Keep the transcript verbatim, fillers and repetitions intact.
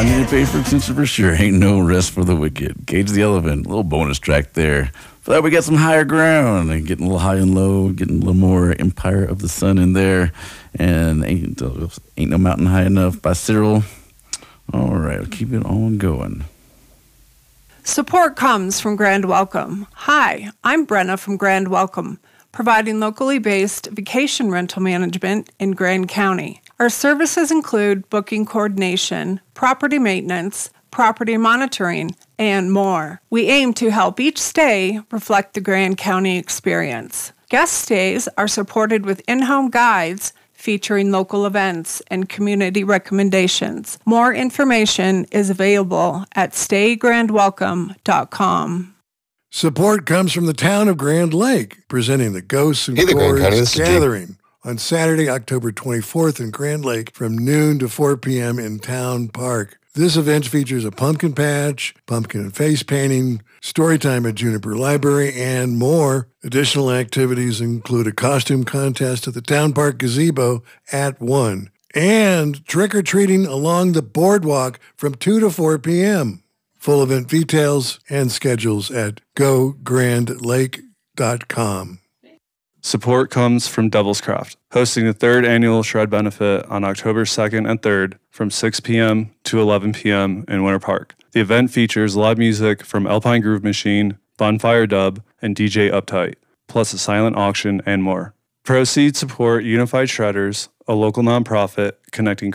I need to pay for attention for sure. Ain't no rest for the wicked. Cage the Elephant, a little bonus track there. For that, we got some Higher Ground, and getting a little high and low, getting a little more Empire of the Sun in there. And Ain't, ain't No Mountain High Enough by Cyril. All right, we'll keep it on going. Support comes from Grand Welcome. Hi, I'm Brenna from Grand Welcome, providing locally based vacation rental management in Grand County. Our services include booking coordination, property maintenance, property monitoring, and more. We aim to help each stay reflect the Grand County experience. Guest stays are supported with in-home guides featuring local events and community recommendations. More information is available at stay grand welcome dot com. Support comes from the town of Grand Lake, presenting the Ghosts and Hey there, Grand County, Chords this is Jake. Gathering on Saturday, October twenty-fourth in Grand Lake from noon to four p.m. in Town Park. This event features a pumpkin patch, pumpkin and face painting, story time at Juniper Library, and more. Additional activities include a costume contest at the Town Park Gazebo at one, and trick-or-treating along the boardwalk from two to four p.m. Full event details and schedules at go grand lake dot com. Support comes from Devil's Craft, hosting the third annual Shred Benefit on October second and third from six p.m. to eleven p.m. in Winter Park. The event features live music from Alpine Groove Machine, Bonfire Dub, and D J Uptight, plus a silent auction and more. Proceeds support Unified Shredders, a local nonprofit connecting